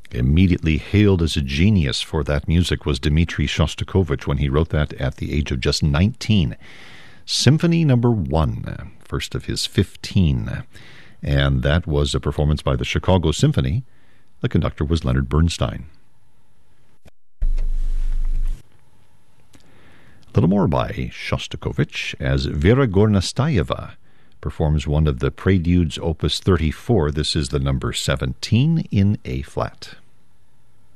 Immediately hailed as a genius for that music was Dmitri Shostakovich when he wrote that at the age of just 19. Symphony Number 1, first of his 15. And that was a performance by the Chicago Symphony. The conductor was Leonard Bernstein. A little more by Shostakovich as Vera Gornastayeva performs one of the Preludes, Opus 34. This is the number 17 in A-flat.